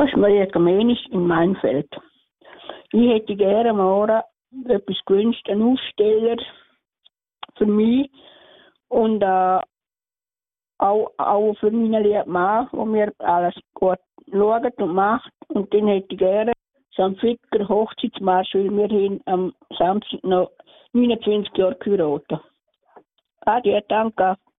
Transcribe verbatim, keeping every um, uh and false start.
Das ist Maria Kamenisch in Mainfeld. Ich hätte gerne mal etwas gewünscht, einen Aussteller für mich und äh, auch, auch für meinen lieben Mann, der mir alles gut schaut und macht. Und den hätte ich gerne Sankt Ficker Hochzeitsmarsch, weil wir haben am Samstag noch neunundzwanzig Jahre geheiratet. Adieu, danke.